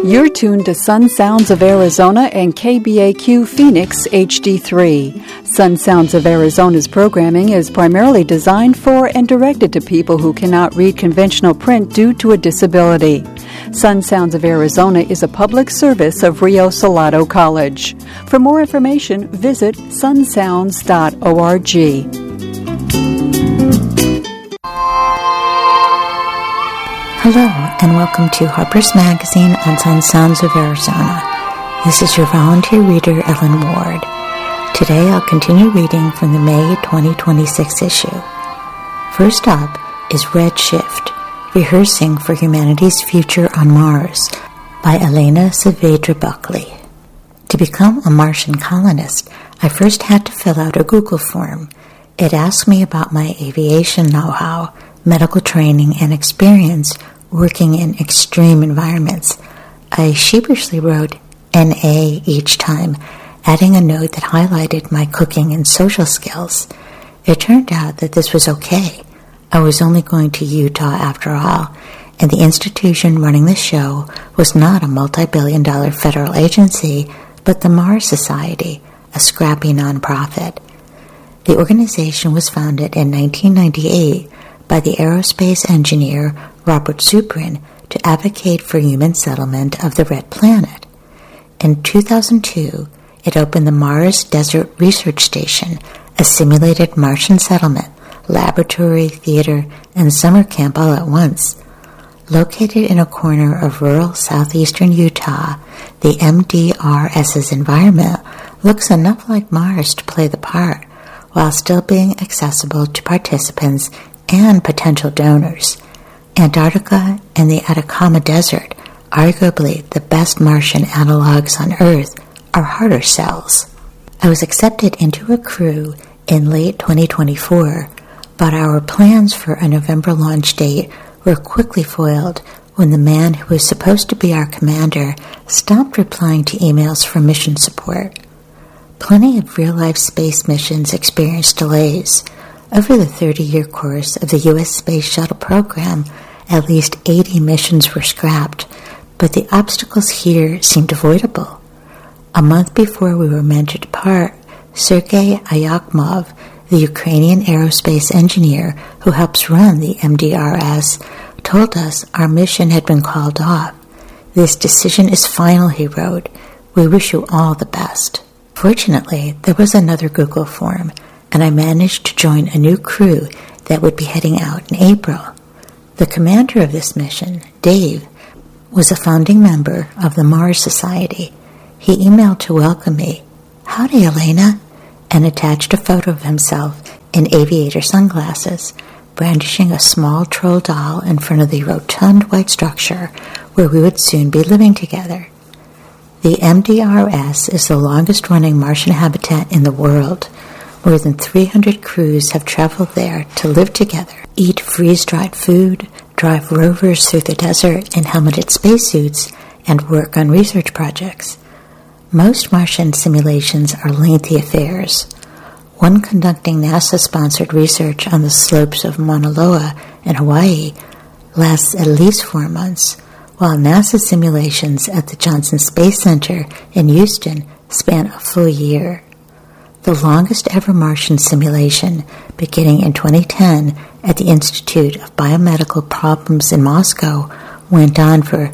You're tuned to Sun Sounds of Arizona and KBAQ Phoenix HD3. Sun Sounds of Arizona's programming is primarily designed for and directed to people who cannot read conventional print due to a disability. Sun Sounds of Arizona is a public service of Rio Salado College. For more information, visit sunsounds.org. Hello, and welcome to Harper's Magazine on Sun Sounds of Arizona. This is your volunteer reader, Ellen Ward. Today I'll continue reading from the May 2026 issue. First up is Redshift, Rehearsing for Humanity's Future on Mars by Elena Saavedra Buckley. To become a Martian colonist, I first had to fill out a Google form. It asked me about my aviation know-how, medical training, and experience working in extreme environments. I sheepishly wrote NA each time, adding a note that highlighted my cooking and social skills. It turned out that this was okay. I was only going to Utah after all, and the institution running the show was not a multi-billion-dollar federal agency, but the Mars Society, a scrappy nonprofit. The organization was founded in 1998 by the aerospace engineer Robert Zubrin to advocate for human settlement of the Red Planet. In 2002, it opened the Mars Desert Research Station, a simulated Martian settlement, laboratory, theater, and summer camp all at once. Located in a corner of rural southeastern Utah, the MDRS's environment looks enough like Mars to play the part, while still being accessible to participants and potential donors. Antarctica and the Atacama Desert, arguably the best Martian analogs on Earth, are harder sells. I was accepted into a crew in late 2024, but our plans for a November launch date were quickly foiled when the man who was supposed to be our commander stopped replying to emails for mission support. Plenty of real-life space missions experienced delays. Over the 30-year course of the U.S. Space Shuttle program, at least 80 missions were scrapped, but the obstacles here seemed avoidable. A month before we were meant to depart, Sergei Ayakhmov, the Ukrainian aerospace engineer who helps run the MDRS, told us our mission had been called off. "This decision is final," he wrote. "We wish you all the best." Fortunately, there was another Google form, and I managed to join a new crew that would be heading out in April. The commander of this mission, Dave, was a founding member of the Mars Society. He emailed to welcome me, "Howdy, Elena," and attached a photo of himself in aviator sunglasses, brandishing a small troll doll in front of the rotund white structure where we would soon be living together. The MDRS is the longest-running Martian habitat in the world. More than 300 crews have traveled there to live together, eat freeze-dried food, drive rovers through the desert in helmeted spacesuits, and work on research projects. Most Martian simulations are lengthy affairs. One conducting NASA-sponsored research on the slopes of Mauna Loa in Hawaii lasts at least 4 months, while NASA simulations at the Johnson Space Center in Houston span a full year. The longest ever Martian simulation, beginning in 2010 at the Institute of Biomedical Problems in Moscow, went on for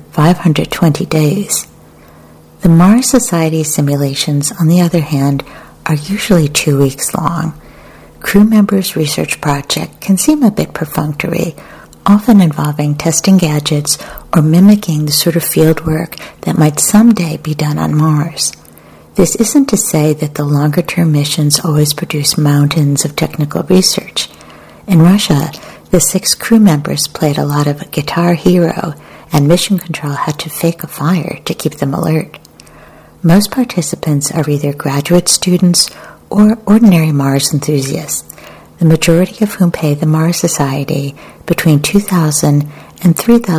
520 days. The Mars Society simulations, on the other hand, are usually 2 weeks long. Crew members' research project can seem a bit perfunctory, often involving testing gadgets or mimicking the sort of field work that might someday be done on Mars. This isn't to say that the longer-term missions always produce mountains of technical research. In Russia, the 6 crew members played a lot of Guitar Hero, and Mission Control had to fake a fire to keep them alert. Most participants are either graduate students or ordinary Mars enthusiasts, the majority of whom pay the Mars Society between $2,000 and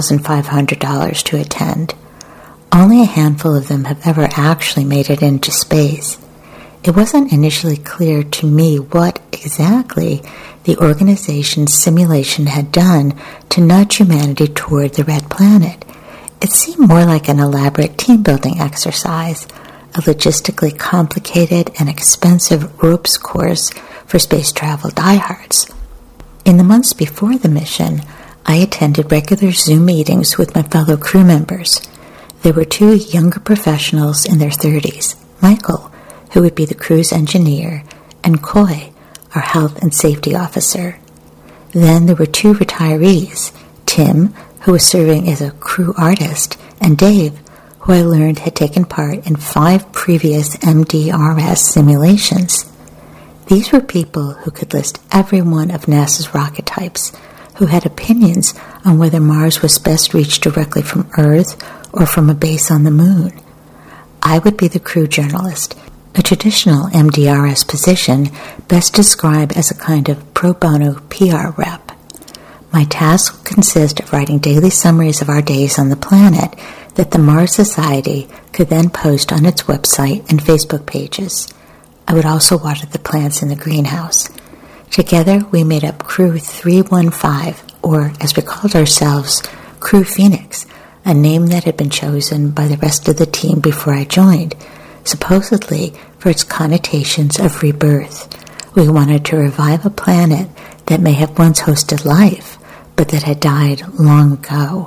$3,500 to attend. Only a handful of them have ever actually made it into space. It wasn't initially clear to me what exactly the organization's simulation had done to nudge humanity toward the Red Planet, It seemed more like an elaborate team-building exercise, a logistically complicated and expensive ropes course for space travel diehards. In the months before the mission, I attended regular Zoom meetings with my fellow crew members. There were 2 younger professionals in their 30s, Michael, who would be the crew's engineer, and Coy, our health and safety officer. Then there were 2 retirees, Tim, who was serving as a crew artist, and Dave, who I learned had taken part in 5 previous MDRS simulations. These were people who could list every one of NASA's rocket types, who had opinions on whether Mars was best reached directly from Earth or from a base on the Moon. I would be the crew journalist, a traditional MDRS position best described as a kind of pro bono PR rep. My task would consist of writing daily summaries of our days on the planet that the Mars Society could then post on its website and Facebook pages. I would also water the plants in the greenhouse. Together, we made up Crew 315, or as we called ourselves, Crew Phoenix, a name that had been chosen by the rest of the team before I joined, supposedly for its connotations of rebirth. We wanted to revive a planet that may have once hosted life, but that had died long ago.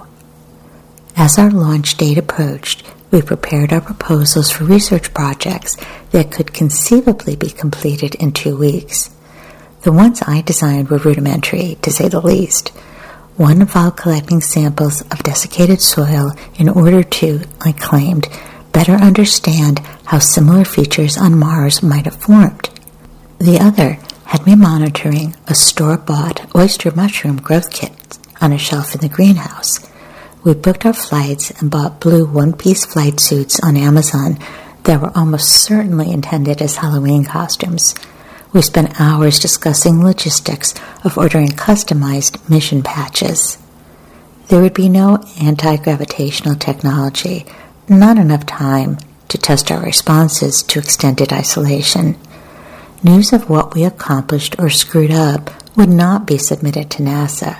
As our launch date approached, we prepared our proposals for research projects that could conceivably be completed in 2 weeks. The ones I designed were rudimentary, to say the least. One involved collecting samples of desiccated soil in order to, I claimed, better understand how similar features on Mars might have formed. The other had me monitoring a store-bought oyster mushroom growth kit on a shelf in the greenhouse. We booked our flights and bought blue one-piece flight suits on Amazon that were almost certainly intended as Halloween costumes. We spent hours discussing logistics of ordering customized mission patches. There would be no anti-gravitational technology, not enough time to test our responses to extended isolation. News of what we accomplished or screwed up would not be submitted to NASA.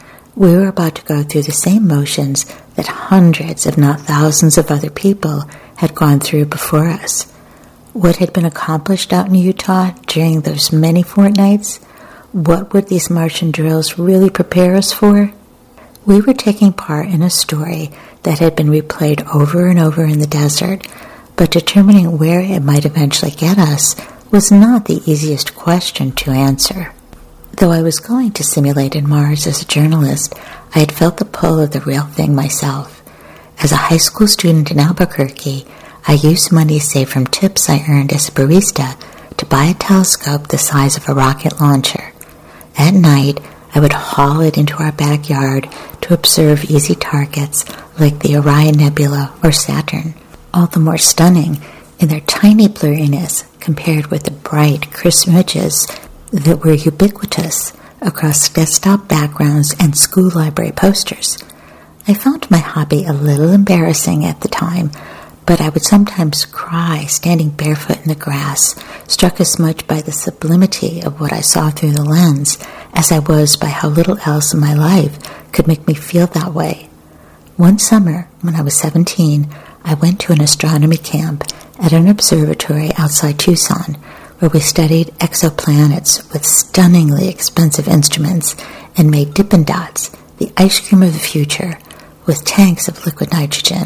We were about to go through the same motions that hundreds, if not thousands, of other people had gone through before us. What had been accomplished out in Utah during those many fortnights? What would these Martian drills really prepare us for? We were taking part in a story that had been replayed over and over in the desert, but determining where it might eventually get us was not the easiest question to answer. Though I was going to simulated Mars as a journalist, I had felt the pull of the real thing myself. As a high school student in Albuquerque, I used money saved from tips I earned as a barista to buy a telescope the size of a rocket launcher. At night, I would haul it into our backyard to observe easy targets like the Orion Nebula or Saturn, all the more stunning in their tiny blurriness compared with the bright, crisp images that were ubiquitous across desktop backgrounds and school library posters. I found my hobby a little embarrassing at the time, but I would sometimes cry standing barefoot in the grass, struck as much by the sublimity of what I saw through the lens as I was by how little else in my life could make me feel that way. One summer, when I was 17, I went to an astronomy camp at an observatory outside Tucson, where we studied exoplanets with stunningly expensive instruments and made Dippin' Dots, the ice cream of the future, with tanks of liquid nitrogen.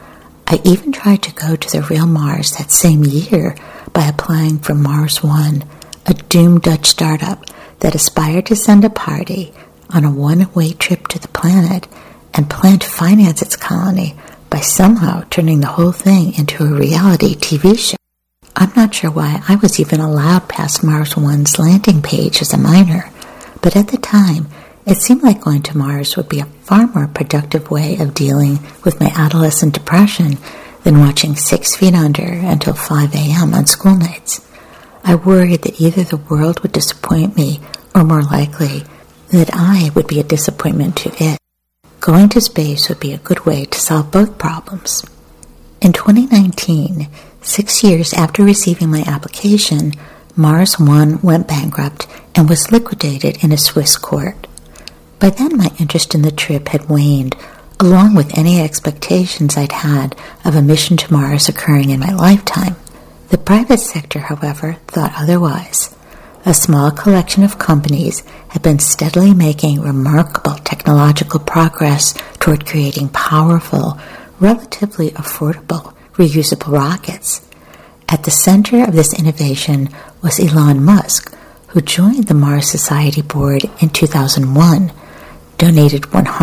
I even tried to go to the real Mars that same year by applying for Mars One, a doomed Dutch startup that aspired to send a party on a one-way trip to the planet and planned to finance its colony by somehow turning the whole thing into a reality TV show. I'm not sure why I was even allowed past Mars One's landing page as a minor, but at the time, it seemed like going to Mars would be a far more productive way of dealing with my adolescent depression than watching 6 Feet Under until 5 a.m. on school nights. I worried that either the world would disappoint me, or more likely, that I would be a disappointment to it. Going to space would be a good way to solve both problems. In 2019, 6 years after receiving my application, Mars One went bankrupt and was liquidated in a Swiss court. By then, my interest in the trip had waned, along with any expectations I'd had of a mission to Mars occurring in my lifetime. The private sector, however, thought otherwise. A small collection of companies had been steadily making remarkable technological progress toward creating powerful, relatively affordable, reusable rockets. At the center of this innovation was Elon Musk, who joined the Mars Society Board in 2001, donated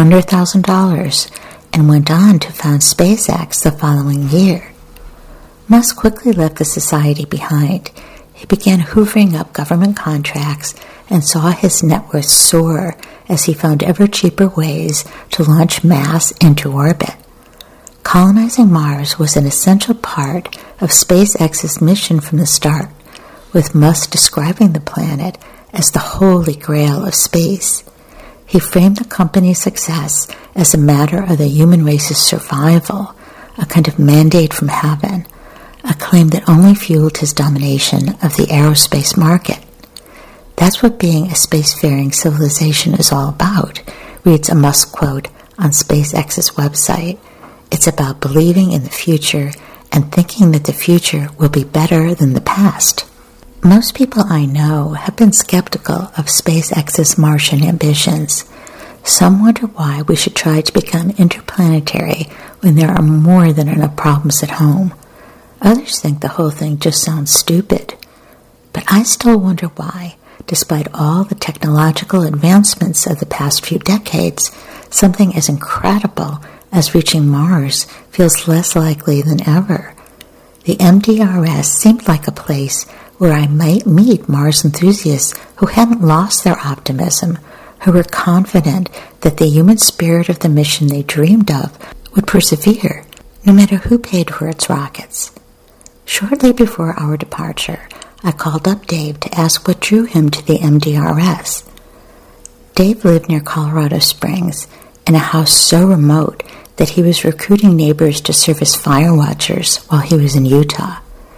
$100,000, and went on to found SpaceX the following year. Musk quickly left the society behind. He began hoovering up government contracts and saw his net worth soar as he found ever cheaper ways to launch mass into orbit. Colonizing Mars was an essential part of SpaceX's mission from the start, with Musk describing the planet as the holy grail of space. He framed the company's success as a matter of the human race's survival, a kind of mandate from heaven, a claim that only fueled his domination of the aerospace market. That's what being a spacefaring civilization is all about, reads a Musk quote on SpaceX's website. It's about believing in the future and thinking that the future will be better than the past. Most people I know have been skeptical of SpaceX's Martian ambitions. Some wonder why we should try to become interplanetary when there are more than enough problems at home. Others think the whole thing just sounds stupid. But I still wonder why, despite all the technological advancements of the past few decades, something as incredible as reaching Mars feels less likely than ever. The MDRS seemed like a place where I might meet Mars enthusiasts who hadn't lost their optimism, who were confident that the human spirit of the mission they dreamed of would persevere, no matter who paid for its rockets. Shortly before our departure, I called up Dave to ask what drew him to the MDRS. Dave lived near Colorado Springs, in a house so remote that he was recruiting neighbors to serve as fire watchers while he was in Utah.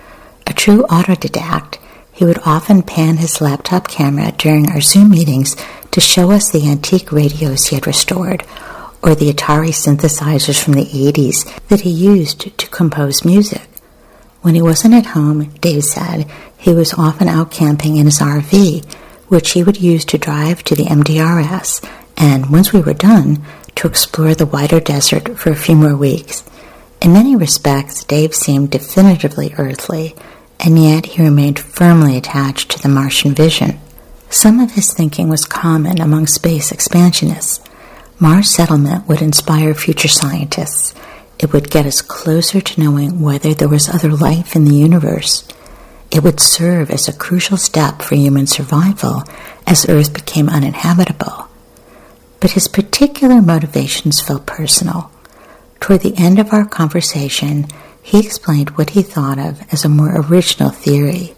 A true autodidact, he would often pan his laptop camera during our Zoom meetings to show us the antique radios he had restored, or the Atari synthesizers from the 80s that he used to compose music. When he wasn't at home, Dave said, he was often out camping in his RV, which he would use to drive to the MDRS, and once we were done, to explore the wider desert for a few more weeks. In many respects, Dave seemed definitively earthly, and yet he remained firmly attached to the Martian vision. Some of his thinking was common among space expansionists. Mars settlement would inspire future scientists. It would get us closer to knowing whether there was other life in the universe. It would serve as a crucial step for human survival as Earth became uninhabitable. But his particular motivations felt personal. Toward the end of our conversation, he explained what he thought of as a more original theory.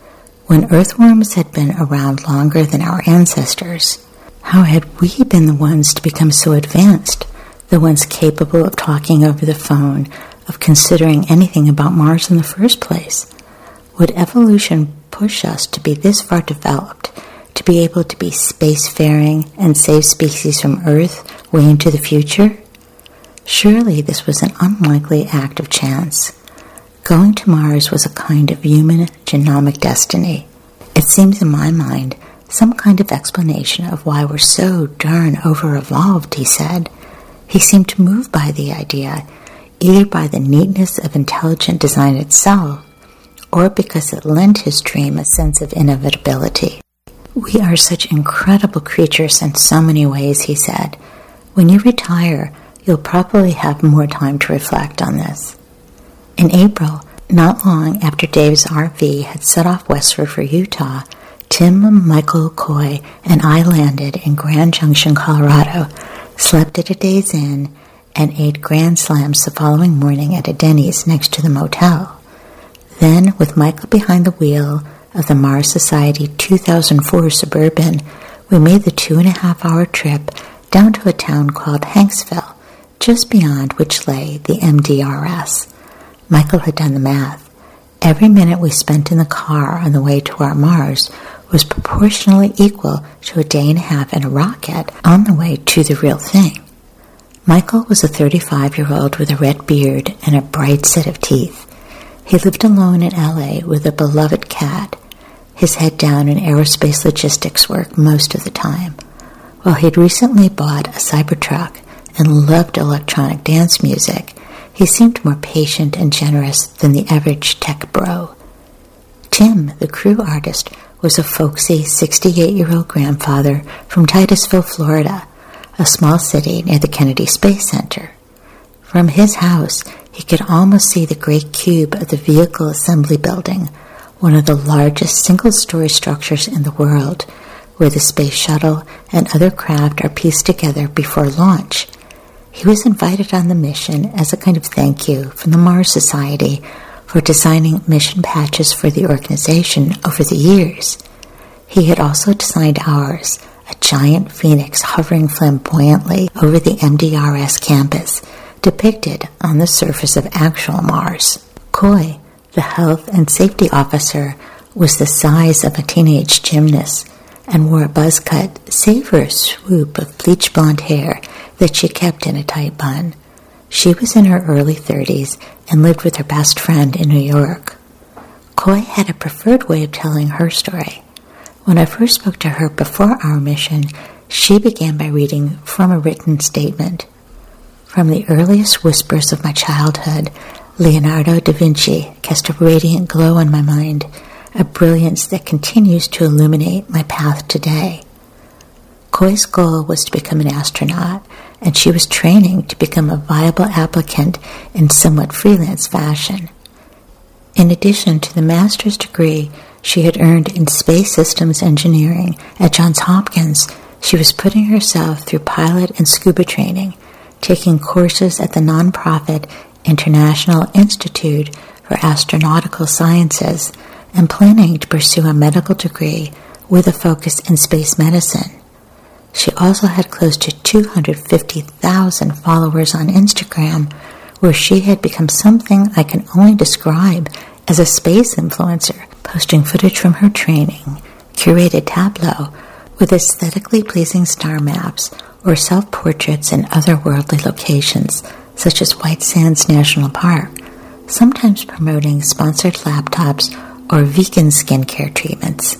When earthworms had been around longer than our ancestors, how had we been the ones to become so advanced, the ones capable of talking over the phone, of considering anything about Mars in the first place? Would evolution push us to be this far developed, to be able to be spacefaring and save species from Earth way into the future? Surely this was an unlikely act of chance. Going to Mars was a kind of human genomic destiny. It seems in my mind some kind of explanation of why we're so darn over-evolved, he said. He seemed to move by the idea, either by the neatness of intelligent design itself, or because it lent his dream a sense of inevitability. We are such incredible creatures in so many ways, he said. When you retire, you'll probably have more time to reflect on this. In April, not long after Dave's RV had set off westward for Utah, Tim, Michael, Coy, and I landed in Grand Junction, Colorado, slept at a Days Inn, and ate Grand Slams the following morning at a Denny's next to the motel. Then, with Michael behind the wheel of the Mars Society 2004 Suburban, we made the 2.5-hour trip down to a town called Hanksville, just beyond which lay the MDRS. Michael had done the math. Every minute we spent in the car on the way to our Mars was proportionally equal to a day and a half in a rocket on the way to the real thing. Michael was a 35-year-old with a red beard and a bright set of teeth. He lived alone in L.A. with a beloved cat, his head down in aerospace logistics work most of the time. While he'd recently bought a Cybertruck and loved electronic dance music, he seemed more patient and generous than the average tech bro. Tim, the crew artist, was a folksy 68-year-old grandfather from Titusville, Florida, a small city near the Kennedy Space Center. From his house, he could almost see the great cube of the Vehicle Assembly Building, one of the largest single-story structures in the world, where the space shuttle and other craft are pieced together before launch. He was invited on the mission as a kind of thank you from the Mars Society for designing mission patches for the organization over the years. He had also designed ours, a giant phoenix hovering flamboyantly over the MDRS campus, depicted on the surface of actual Mars. Coy, the health and safety officer, was the size of a teenage gymnast and wore a buzz-cut, save-her swoop of bleach blonde hair that she kept in a tight bun. She was in her early 30s and lived with her best friend in New York. Coy had a preferred way of telling her story. When I first spoke to her before our mission, she began by reading from a written statement. From the earliest whispers of my childhood, Leonardo da Vinci cast a radiant glow on my mind, a brilliance that continues to illuminate my path today. Coy's goal was to become an astronaut, and she was training to become a viable applicant in somewhat freelance fashion. In addition to the master's degree she had earned in space systems engineering at Johns Hopkins, she was putting herself through pilot and scuba training, taking courses at the nonprofit International Institute for Astronautical Sciences, and planning to pursue a medical degree with a focus in space medicine. She also had close to 250,000 followers on Instagram, where she had become something I can only describe as a space influencer, posting footage from her training, curated tableau with aesthetically pleasing star maps or self-portraits in otherworldly locations, such as White Sands National Park, sometimes promoting sponsored laptops or vegan skincare treatments.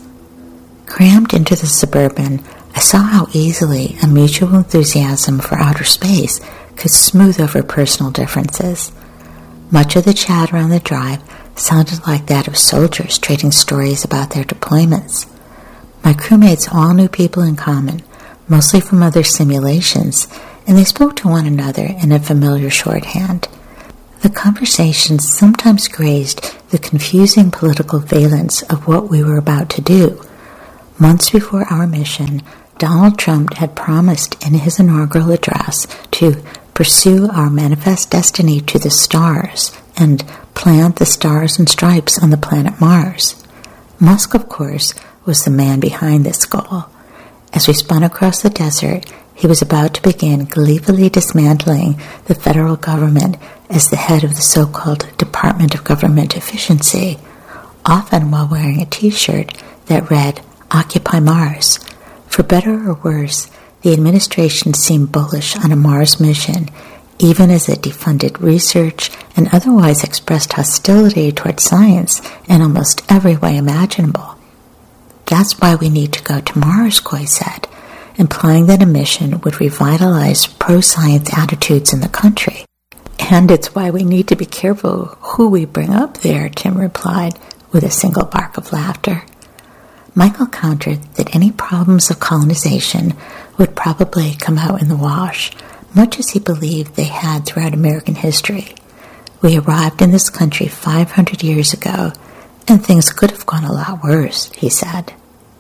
Crammed into the Suburban, I saw how easily a mutual enthusiasm for outer space could smooth over personal differences. Much of the chatter on the drive sounded like that of soldiers trading stories about their deployments. My crewmates all knew people in common, mostly from other simulations, and they spoke to one another in a familiar shorthand. The conversations sometimes grazed the confusing political valence of what we were about to do. Months before our mission, Donald Trump had promised in his inaugural address to pursue our manifest destiny to the stars and plant the stars and stripes on the planet Mars. Musk, of course, was the man behind this goal. As we spun across the desert, he was about to begin gleefully dismantling the federal government as the head of the so-called Department of Government Efficiency, often while wearing a t-shirt that read, "Occupy Mars." For better or worse, the administration seemed bullish on a Mars mission, even as it defunded research and otherwise expressed hostility toward science in almost every way imaginable. "That's why we need to go to Mars," Coy said, implying that a mission would revitalize pro-science attitudes in the country. "And it's why we need to be careful who we bring up there," Tim replied, with a single bark of laughter. Michael countered that any problems of colonization would probably come out in the wash, much as he believed they had throughout American history. "We arrived in this country 500 years ago, and things could have gone a lot worse," he said.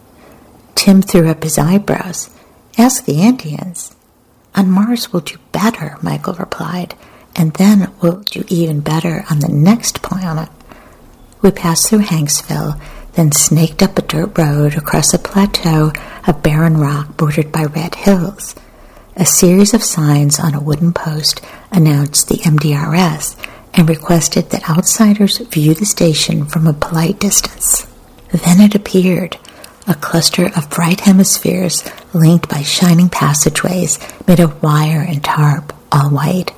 Tim threw up his eyebrows. "Ask the Indians." "On Mars we'll do better," Michael replied, "and then we'll do even better on the next planet." We passed through Hanksville, then snaked up a dirt road across a plateau of barren rock bordered by red hills. A series of signs on a wooden post announced the MDRS and requested that outsiders view the station from a polite distance. Then it appeared, a cluster of bright hemispheres linked by shining passageways made of wire and tarp. all white.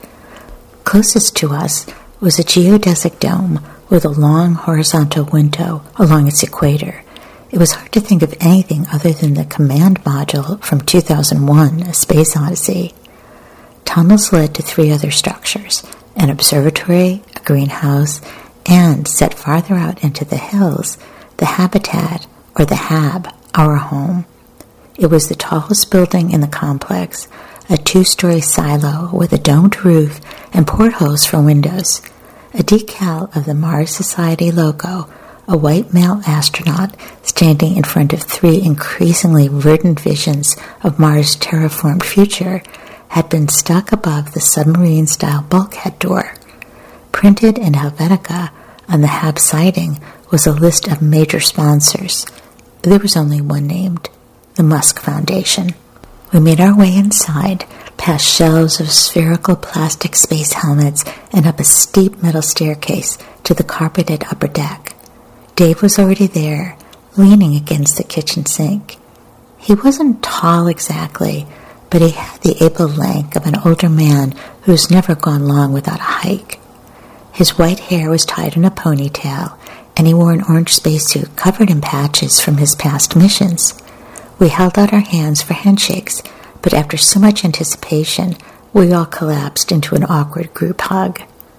Closest to us was a geodesic dome with a long horizontal window along its equator. It was hard to think of anything other than the command module from 2001, A Space Odyssey. Tunnels led to 3 other structures, an observatory, a greenhouse, and, set farther out into the hills, the habitat, or the hab, our home. It was the tallest building in the complex, a 2-story silo with a domed roof and portholes for windows. A decal of the Mars Society logo, a white male astronaut standing in front of 3 increasingly verdant visions of Mars' terraformed future, had been stuck above the submarine-style bulkhead door. Printed in Helvetica on the hab siding was a list of major sponsors. There was only one named, the Musk Foundation. We made our way inside, past shelves of spherical plastic space helmets and up a steep metal staircase to the carpeted upper deck. Dave was already there, leaning against the kitchen sink. He wasn't tall exactly, but he had the able length of an older man who's never gone long without a hike. His white hair was tied in a ponytail, and he wore an orange spacesuit covered in patches from his past missions. We held out our hands for handshakes, but after so much anticipation, we all collapsed into an awkward group hug.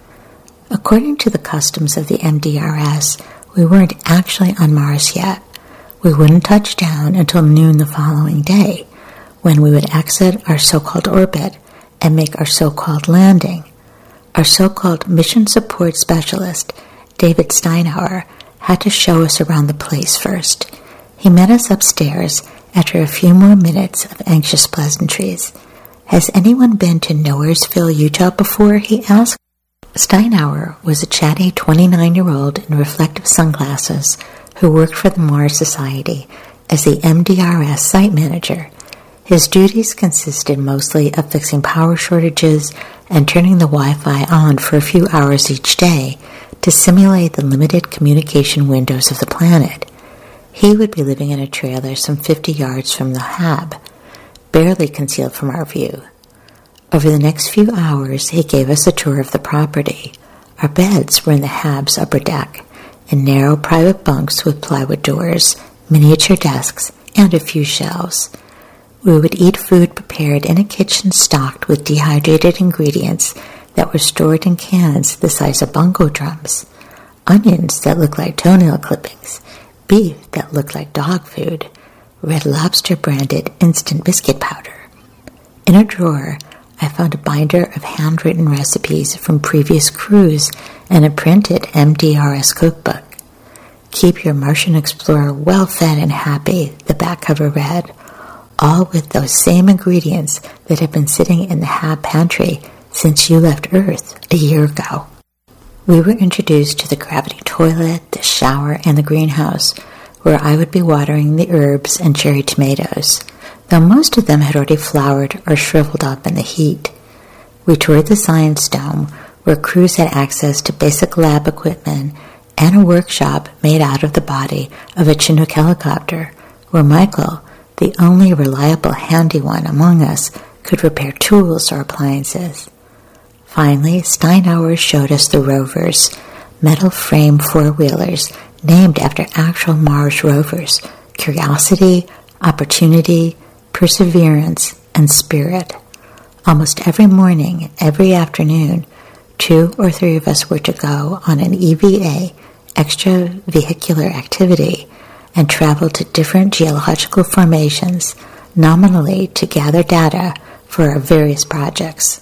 According to the customs of the MDRS, we weren't actually on Mars yet. We wouldn't touch down until noon the following day, when we would exit our so-called orbit and make our so-called landing. Our so-called mission support specialist, David Steinhauer, had to show us around the place first. He met us upstairs after a few more minutes of anxious pleasantries. "Has anyone been to Nowheresville, Utah before?" he asked. Steinhauer was a chatty 29-year-old in reflective sunglasses who worked for the Mars Society as the MDRS site manager. His duties consisted mostly of fixing power shortages and turning the Wi-Fi on for a few hours each day to simulate the limited communication windows of the planet. He would be living in a trailer some 50 yards from the hab, barely concealed from our view. Over the next few hours, he gave us a tour of the property. Our beds were in the hab's upper deck, in narrow private bunks with plywood doors, miniature desks, and a few shelves. We would eat food prepared in a kitchen stocked with dehydrated ingredients that were stored in cans the size of bongo drums, onions that looked like toenail clippings, beef that looked like dog food, Red Lobster branded instant biscuit powder. In a drawer, I found a binder of handwritten recipes from previous crews and a printed MDRS cookbook. "Keep your Martian explorer well fed and happy," the back cover read, all with those same ingredients that had been sitting in the hab pantry since you left Earth a year ago. We were introduced to the gravity toilet, the shower, and the greenhouse, where I would be watering the herbs and cherry tomatoes, though most of them had already flowered or shriveled up in the heat. We toured the science dome, where crews had access to basic lab equipment and a workshop made out of the body of a Chinook helicopter, where Michael, the only reliable handy one among us, could repair tools or appliances. Finally, Steinhauer showed us the rovers, metal frame four-wheelers named after actual Mars rovers: Curiosity, Opportunity, Perseverance, and Spirit. Almost every morning, every afternoon, 2 or 3 of us were to go on an EVA, extravehicular activity, and travel to different geological formations, nominally to gather data for our various projects.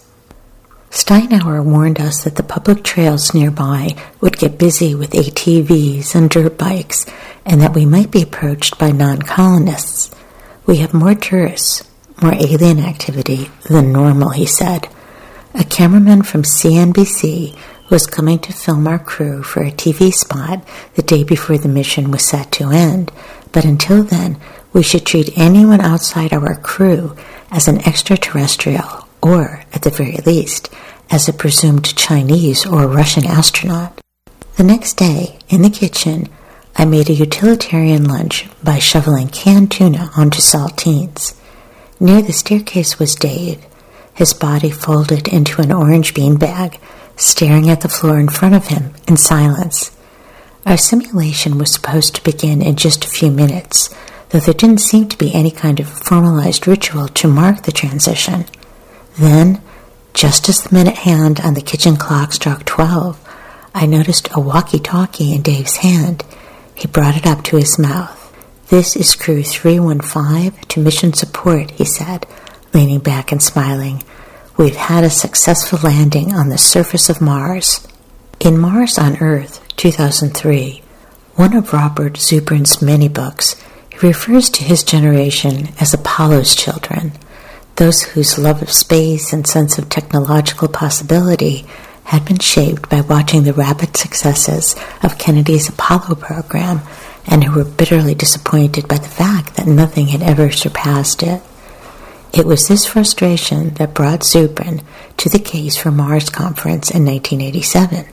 Steinhauer warned us that the public trails nearby would get busy with ATVs and dirt bikes, and that we might be approached by non-colonists. "We have more tourists, more alien activity than normal," he said. A cameraman from CNBC was coming to film our crew for a TV spot the day before the mission was set to end, but until then, we should treat anyone outside our crew as an extraterrestrial, or, at the very least, as a presumed Chinese or Russian astronaut. The next day, in the kitchen, I made a utilitarian lunch by shoveling canned tuna onto saltines. Near the staircase was Dave. his body folded into an orange beanbag, staring at the floor in front of him in silence. Our simulation was supposed to begin in just a few minutes, though there didn't seem to be any kind of formalized ritual to mark the transition. Then, just as the minute hand on the kitchen clock struck 12, I noticed a walkie-talkie in Dave's hand. He brought it up to his mouth. "This is Crew 315 to mission support," he said, leaning back and smiling. "We've had a successful landing on the surface of Mars." In Mars on Earth, 2003, one of Robert Zubrin's many books, he refers to his generation as Apollo's children, those whose love of space and sense of technological possibility had been shaped by watching the rapid successes of Kennedy's Apollo program and who were bitterly disappointed by the fact that nothing had ever surpassed it. It was this frustration that brought Zubrin to the Case for Mars conference in 1987.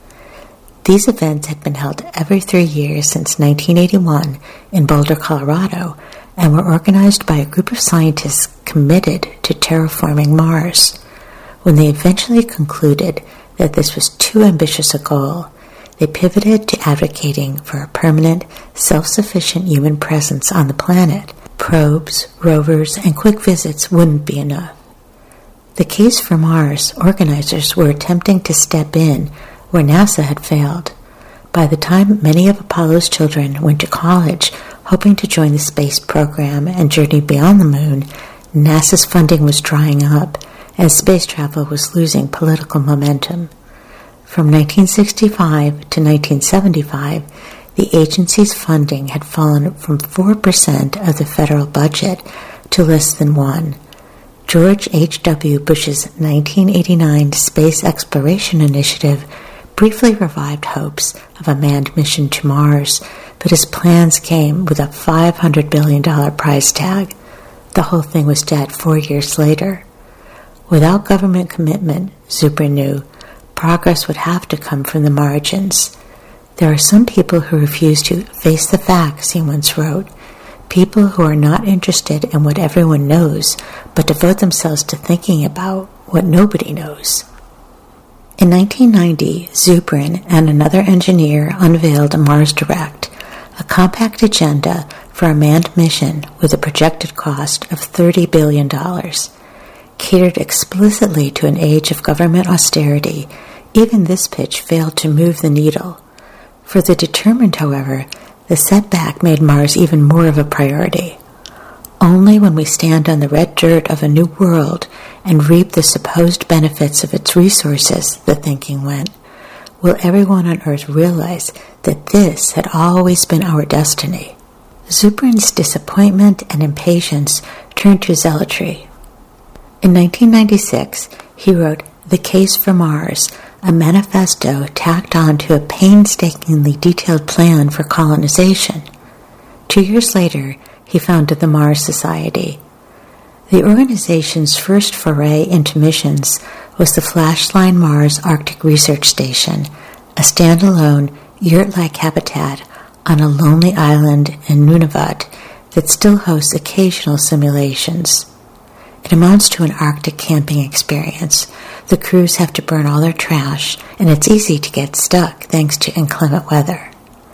These events had been held every 3 years since 1981 in Boulder, Colorado, and were organized by a group of scientists committed to terraforming Mars. When they eventually concluded that this was too ambitious a goal, they pivoted to advocating for a permanent, self-sufficient human presence on the planet. Probes, rovers, and quick visits wouldn't be enough. The Case for Mars organizers were attempting to step in where NASA had failed. By the time many of Apollo's children went to college, hoping to join the space program and journey beyond the moon, NASA's funding was drying up, and space travel was losing political momentum. From 1965 to 1975, the agency's funding had fallen from 4% of the federal budget to less than 1%. George H.W. Bush's 1989 Space Exploration Initiative briefly revived hopes of a manned mission to Mars, but his plans came with a $500 billion price tag. The whole thing was dead 4 years later. Without government commitment, Zubrin knew, progress would have to come from the margins. "There are some people who refuse to face the facts," he once wrote. "People who are not interested in what everyone knows, but devote themselves to thinking about what nobody knows." In 1990, Zubrin and another engineer unveiled Mars Direct, a compact agenda for a manned mission with a projected cost of $30 billion. Catered explicitly to an age of government austerity, even this pitch failed to move the needle. For the determined, however, the setback made Mars even more of a priority. Only when we stand on the red dirt of a new world and reap the supposed benefits of its resources, the thinking went, will everyone on Earth realize that this had always been our destiny. Zubrin's disappointment and impatience turned to zealotry. In 1996, he wrote The Case for Mars, a manifesto tacked on to a painstakingly detailed plan for colonization. 2 years later, he founded the Mars Society. The organization's first foray into missions was the Flashline Mars Arctic Research Station, a standalone, yurt-like habitat on a lonely island in Nunavut that still hosts occasional simulations. It amounts to an Arctic camping experience. The crews have to burn all their trash, and it's easy to get stuck thanks to inclement weather.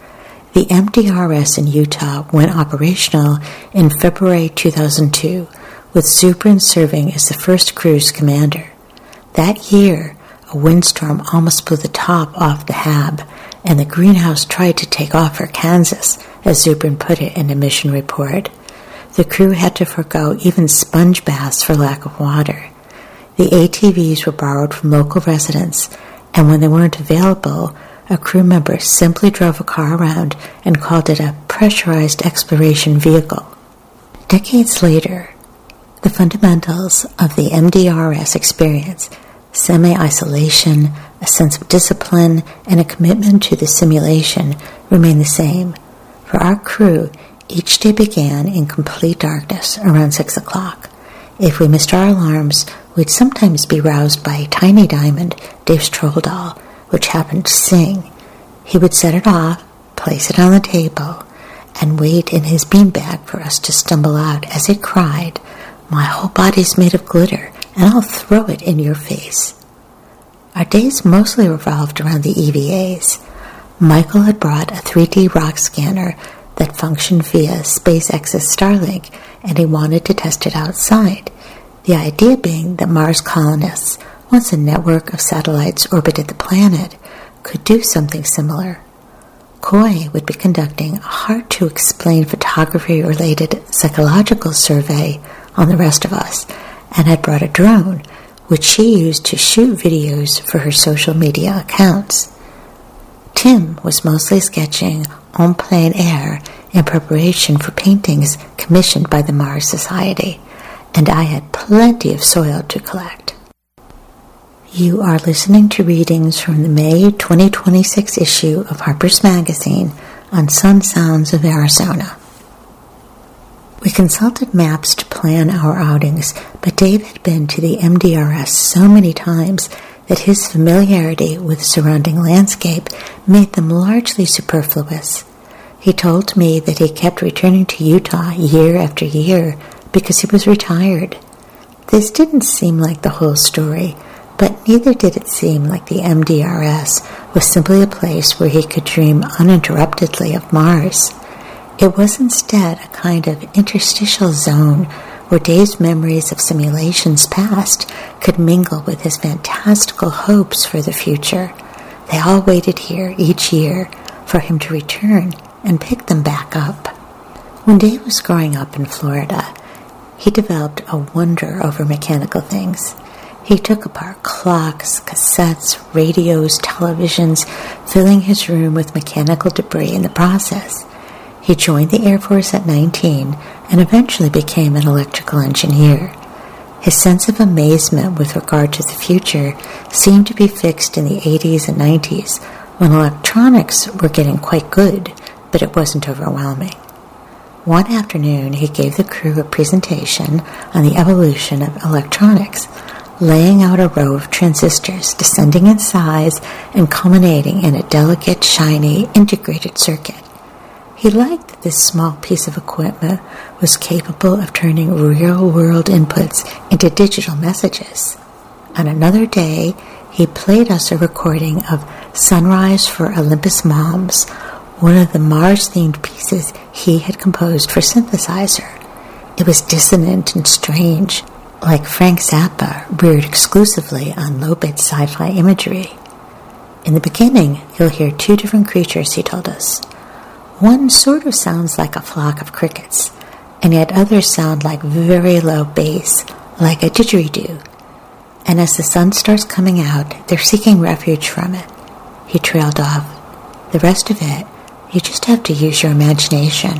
The MDRS in Utah went operational in February 2002, with Zubrin serving as the first cruise commander. That year, a windstorm almost blew the top off the HAB, and the greenhouse tried to take off for Kansas, as Zubrin put it in a mission report. The crew had to forgo even sponge baths for lack of water. The ATVs were borrowed from local residents, and when they weren't available, a crew member simply drove a car around and called it a pressurized exploration vehicle. Decades later, the fundamentals of the MDRS experience, semi-isolation, a sense of discipline, and a commitment to the simulation, remain the same. For our crew, each day began in complete darkness around 6 o'clock. If we missed our alarms, we'd sometimes be roused by Tiny Diamond, Dave's troll doll, which happened to sing. He would set it off, place it on the table, and wait in his beanbag for us to stumble out as it cried, "My whole body's made of glitter. and I'll throw it in your face. Our days mostly revolved around the EVAs. Michael had brought a 3D rock scanner that functioned via SpaceX's Starlink, and he wanted to test it outside. The idea being that Mars colonists, once a network of satellites orbited the planet, could do something similar. Coy would be conducting a hard-to-explain photography-related psychological survey on the rest of us, and had brought a drone, which she used to shoot videos for her social media accounts. Tim was mostly sketching en plein air in preparation for paintings commissioned by the Mars Society, and I had plenty of soil to collect. You are listening to readings from the May 2026 issue of Harper's Magazine on Sun Sounds of Arizona. We consulted maps to plan our outings, but Dave had been to the MDRS so many times that his familiarity with surrounding landscape made them largely superfluous. He told me that he kept returning to Utah year after year because he was retired. This didn't seem like the whole story, but neither did it seem like the MDRS was simply a place where he could dream uninterruptedly of Mars. It was instead a kind of interstitial zone where Dave's memories of simulations past could mingle with his fantastical hopes for the future. They all waited here each year for him to return and pick them back up. When Dave was growing up in Florida, he developed a wonder over mechanical things. He took apart clocks, cassettes, radios, televisions, filling his room with mechanical debris in the process. He joined the Air Force at 19 and eventually became an electrical engineer. His sense of amazement with regard to the future seemed to be fixed in the 80s and 90s, when electronics were getting quite good, but it wasn't overwhelming. One afternoon, he gave the crew a presentation on the evolution of electronics, laying out a row of transistors descending in size and culminating in a delicate, shiny, integrated circuit. He liked that this small piece of equipment was capable of turning real-world inputs into digital messages. On another day, he played us a recording of Sunrise for Olympus Moms, one of the Mars-themed pieces he had composed for synthesizer. It was dissonant and strange, like Frank Zappa, reared exclusively on low-bit sci-fi imagery. In the beginning, you'll hear two different creatures, he told us. One sort of sounds like a flock of crickets, and yet others sound like very low bass, like a didgeridoo. And as the sun starts coming out, they're seeking refuge from it. He trailed off. The rest of it, you just have to use your imagination.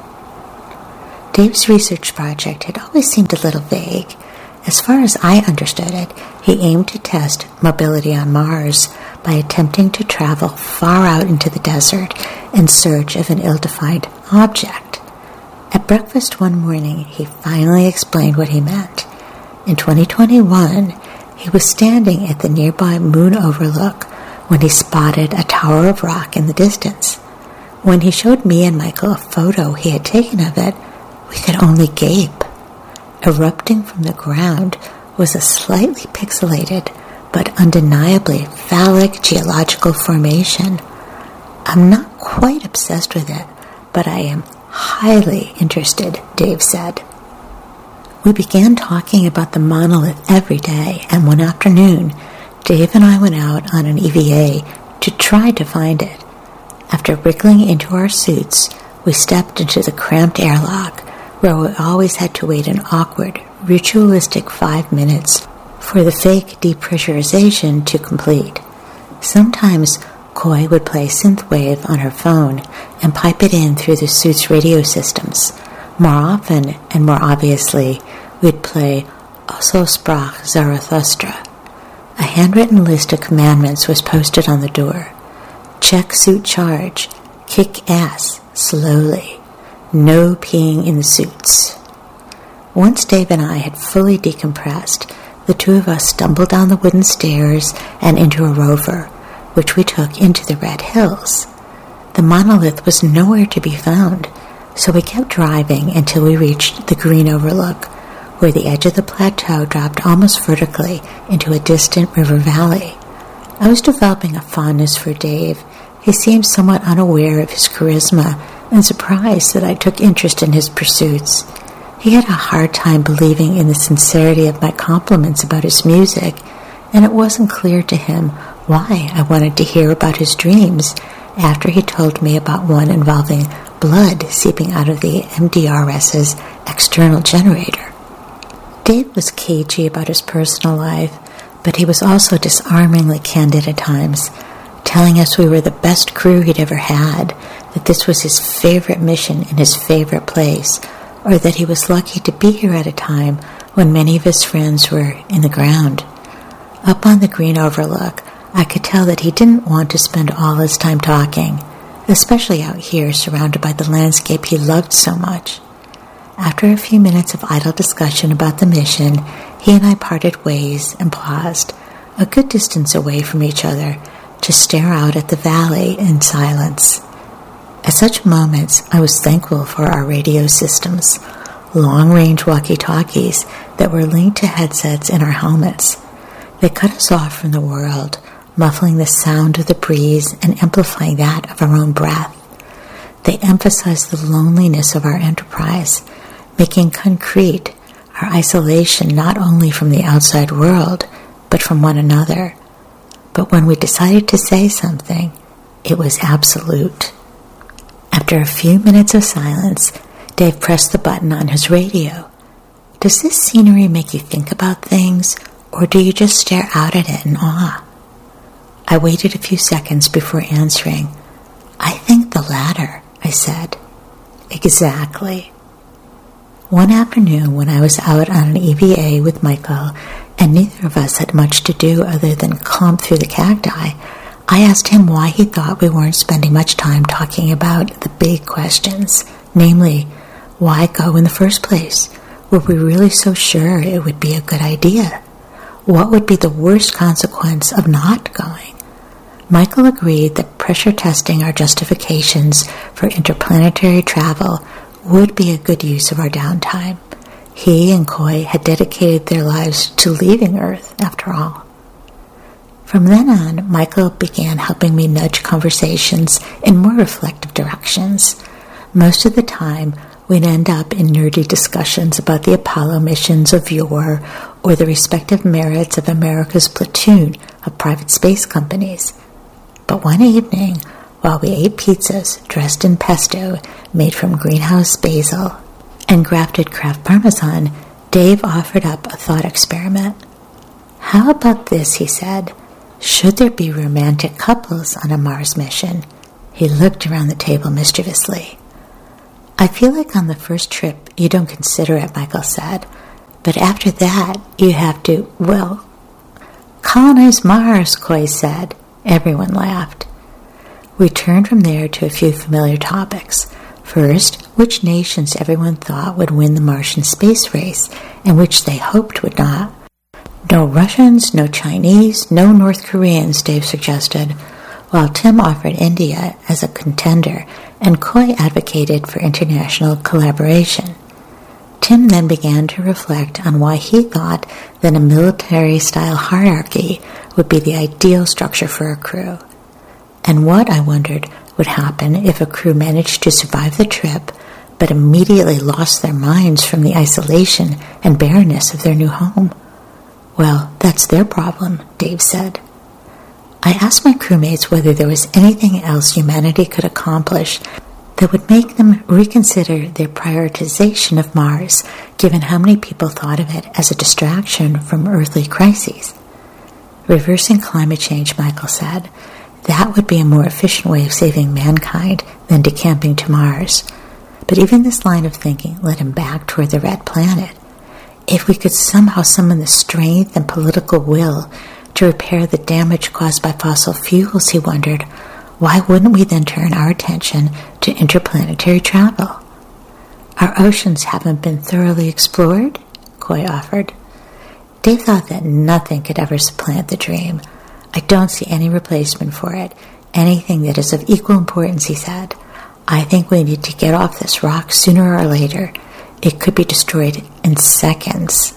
Dave's research project had always seemed a little vague. As far as I understood it, he aimed to test mobility on Mars by attempting to travel far out into the desert in search of an ill-defined object. At breakfast one morning, he finally explained what he meant. In 2021, he was standing at the nearby moon overlook when he spotted a tower of rock in the distance. When he showed me and Michael a photo he had taken of it, we could only gape. Erupting from the ground was a slightly pixelated but undeniably phallic geological formation. I'm not quite obsessed with it, but I am highly interested, Dave said. We began talking about the monolith every day, and one afternoon, Dave and I went out on an EVA to try to find it. After wriggling into our suits, we stepped into the cramped airlock, where we always had to wait an awkward, ritualistic 5 minutes for the fake depressurization to complete. Sometimes Coy would play synthwave on her phone and pipe it in through the suit's radio systems. More often, and more obviously, we'd play So Sprach Zarathustra. A handwritten list of commandments was posted on the door. Check suit charge. Kick ass slowly. No peeing in the suits. Once Dave and I had fully decompressed, the two of us stumbled down the wooden stairs and into a rover, which we took into the Red Hills. The monolith was nowhere to be found, so we kept driving until we reached the green overlook, where the edge of the plateau dropped almost vertically into a distant river valley. I was developing a fondness for Dave. He seemed somewhat unaware of his charisma and surprised that I took interest in his pursuits. He had a hard time believing in the sincerity of my compliments about his music, and it wasn't clear to him why I wanted to hear about his dreams after he told me about one involving blood seeping out of the MDRS's external generator. Dave was cagey about his personal life, but he was also disarmingly candid at times, telling us we were the best crew he'd ever had, that this was his favorite mission in his favorite place, or that he was lucky to be here at a time when many of his friends were in the ground. Up on the green overlook, I could tell that he didn't want to spend all his time talking, especially out here surrounded by the landscape he loved so much. After a few minutes of idle discussion about the mission, he and I parted ways and paused, a good distance away from each other, to stare out at the valley in silence. At such moments, I was thankful for our radio systems, long-range walkie-talkies that were linked to headsets in our helmets. They cut us off from the world, muffling the sound of the breeze and amplifying that of our own breath. They emphasized the loneliness of our enterprise, making concrete our isolation not only from the outside world, but from one another. But when we decided to say something, it was absolute. After a few minutes of silence, Dave pressed the button on his radio. Does this scenery make you think about things, or do you just stare out at it in awe? I waited a few seconds before answering. I think the latter, I said. Exactly. One afternoon when I was out on an EVA with Michael, and neither of us had much to do other than clomp through the cacti, I asked him why he thought we weren't spending much time talking about the big questions, namely, why go in the first place? Were we really so sure it would be a good idea? What would be the worst consequence of not going? Michael agreed that pressure testing our justifications for interplanetary travel would be a good use of our downtime. He and Coy had dedicated their lives to leaving Earth, after all. From then on, Michael began helping me nudge conversations in more reflective directions. Most of the time, we'd end up in nerdy discussions about the Apollo missions of yore or the respective merits of America's platoon of private space companies. But one evening, while we ate pizzas dressed in pesto made from greenhouse basil and grafted Kraft Parmesan, Dave offered up a thought experiment. How about this, he said. Should there be romantic couples on a Mars mission? He looked around the table mischievously. I feel like on the first trip you don't consider it, Michael said. But after that, you have to, colonize Mars, Coy said. Everyone laughed. We turned from there to a few familiar topics. First, which nations everyone thought would win the Martian space race, and which they hoped would not. No Russians, no Chinese, no North Koreans, Dave suggested, while Tim offered India as a contender, and Coy advocated for international collaboration. Tim then began to reflect on why he thought that a military-style hierarchy would be the ideal structure for a crew, and what, I wondered, would happen if a crew managed to survive the trip but immediately lost their minds from the isolation and barrenness of their new home. Well, that's their problem, Dave said. I asked my crewmates whether there was anything else humanity could accomplish that would make them reconsider their prioritization of Mars, given how many people thought of it as a distraction from earthly crises. Reversing climate change, Michael said. That would be a more efficient way of saving mankind than decamping to Mars. But even this line of thinking led him back toward the red planet. If we could somehow summon the strength and political will to repair the damage caused by fossil fuels, he wondered, why wouldn't we then turn our attention to interplanetary travel? Our oceans haven't been thoroughly explored, Coy offered. Dave thought that nothing could ever supplant the dream. I don't see any replacement for it, anything that is of equal importance, he said. I think we need to get off this rock sooner or later. it could be destroyed in seconds.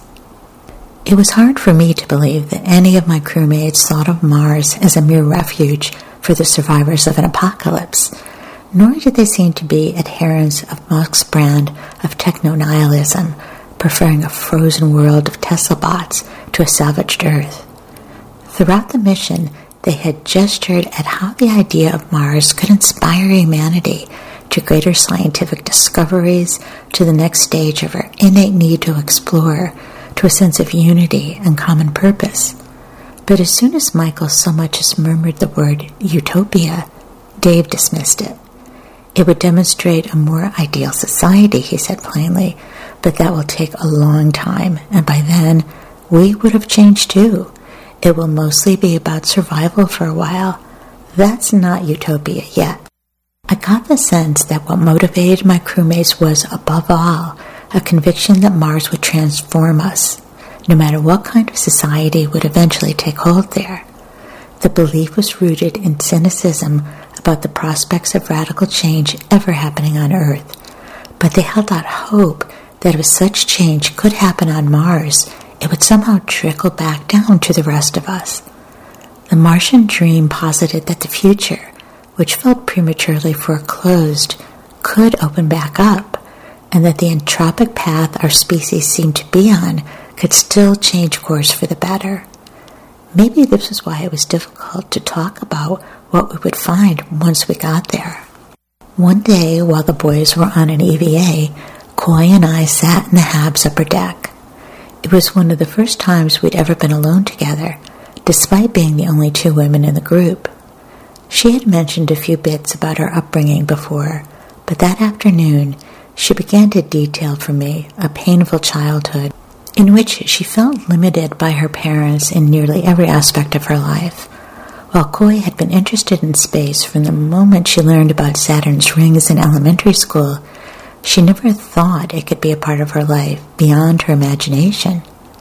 It was hard for me to believe that any of my crewmates thought of Mars as a mere refuge for the survivors of an apocalypse, nor did they seem to be adherents of Musk's brand of techno-nihilism, preferring a frozen world of Tesla bots to a savaged Earth. Throughout the mission, they had gestured at how the idea of Mars could inspire humanity to greater scientific discoveries, to the next stage of our innate need to explore, to a sense of unity and common purpose. But as soon as Michael so much as murmured the word utopia, Dave dismissed it. It would demonstrate a more ideal society, he said plainly, but that will take a long time, and by then, we would have changed too. It will mostly be about survival for a while. That's not utopia yet. I got the sense that what motivated my crewmates was, above all, a conviction that Mars would transform us, no matter what kind of society would eventually take hold there. The belief was rooted in cynicism about the prospects of radical change ever happening on Earth, but they held out hope that if such change could happen on Mars, it would somehow trickle back down to the rest of us. The Martian dream posited that the future, which felt prematurely foreclosed, could open back up, and that the entropic path our species seemed to be on could still change course for the better. Maybe this was why it was difficult to talk about what we would find once we got there. One day, while the boys were on an EVA, Coy and I sat in the Habs upper deck. It was one of the first times we'd ever been alone together, despite being the only two women in the group. She had mentioned a few bits about her upbringing before, but that afternoon she began to detail for me a painful childhood in which she felt limited by her parents in nearly every aspect of her life. While Coy had been interested in space from the moment she learned about Saturn's rings in elementary school, she never thought it could be a part of her life beyond her imagination.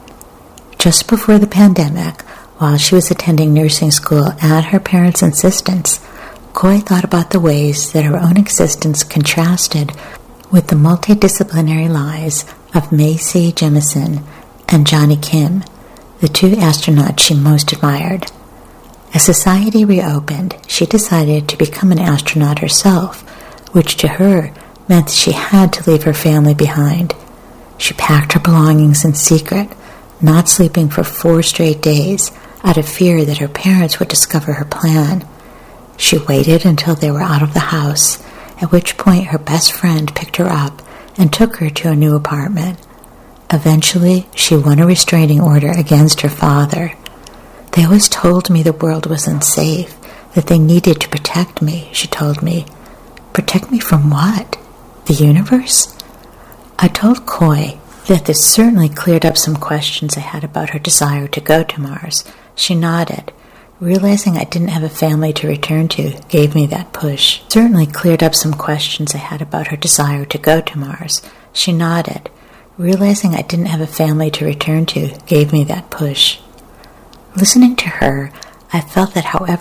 Just before the pandemic, while she was attending nursing school at her parents' insistence, Coy thought about the ways that her own existence contrasted with the multidisciplinary lives of Macy Jemison and Johnny Kim, the two astronauts she most admired. As society reopened, she decided to become an astronaut herself, which to her meant that she had to leave her family behind. She packed her belongings in secret, not sleeping for 4 straight days out of fear that her parents would discover her plan. She waited until they were out of the house, at which point her best friend picked her up and took her to a new apartment. Eventually, she won a restraining order against her father. They always told me the world was unsafe, that they needed to protect me, she told me. Protect me from what? The universe? I told Coy that this certainly cleared up some questions I had about her desire to go to Mars. She nodded. Realizing I didn't have a family to return to gave me that push. Certainly cleared up some questions I had about her desire to go to Mars. She nodded. Realizing I didn't have a family to return to gave me that push. Listening to her, I felt that however